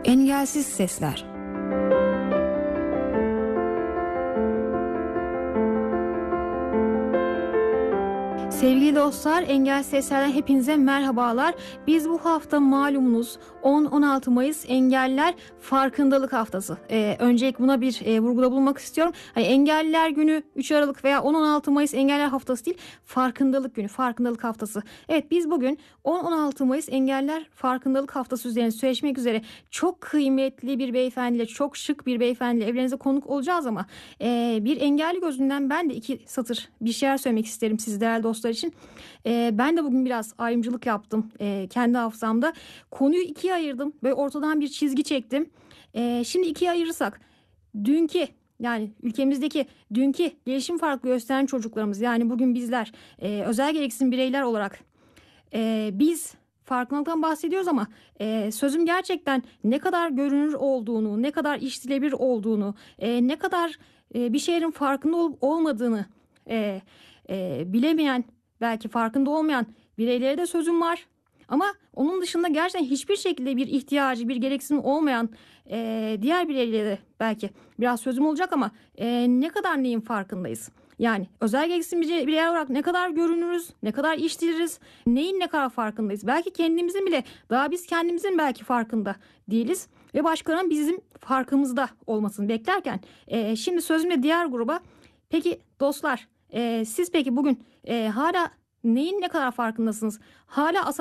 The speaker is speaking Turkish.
Engelsiz Sesler. Sevgili dostlar, Engelsiz Sesler'den hepinize merhabalar. Biz bu hafta malumunuz 10-16 Mayıs Engelliler Farkındalık Haftası. Öncelikle buna bir vurguda bulunmak istiyorum. Hani Engelliler Günü 3 Aralık veya 10-16 Mayıs Engelliler Haftası değil, Farkındalık Günü, Farkındalık Haftası. Evet, biz bugün 10-16 Mayıs Engelliler Farkındalık Haftası üzerine söyleşmek üzere çok kıymetli bir beyefendiyle, çok şık bir beyefendiyle evlerinize konuk olacağız ama bir engelli gözünden ben de 2 satır bir şeyler söylemek isterim siz değerli dostlar için. Ben de bugün biraz ayrımcılık yaptım kendi hafızamda. Konuyu ikiye ayırdım. Böyle ortadan bir çizgi çektim. Şimdi ikiye ayırırsak dünkü, yani ülkemizdeki dünkü gelişim farkı gösteren çocuklarımız, yani bugün bizler özel gereksinim bireyler olarak biz farkındalıktan bahsediyoruz ama sözüm gerçekten ne kadar görünür olduğunu, ne kadar işitilebilir olduğunu, ne kadar bir şeylerin farkında olup olmadığını bilemeyen, belki farkında olmayan bireylere de sözüm var. Ama onun dışında gerçekten hiçbir şekilde bir ihtiyacı, bir gereksinim olmayan diğer bireylere de belki biraz sözüm olacak ama ne kadar neyin farkındayız? Yani özel gereksinim birey olarak ne kadar görünürüz, ne kadar iştiliriz, neyin ne kadar farkındayız? Belki kendimizin bile, daha biz kendimizin belki farkında değiliz ve başkalarının bizim farkımızda olmasını beklerken şimdi sözümle diğer gruba, peki dostlar, siz peki bugün hala neyin ne kadar farkındasınız? Hala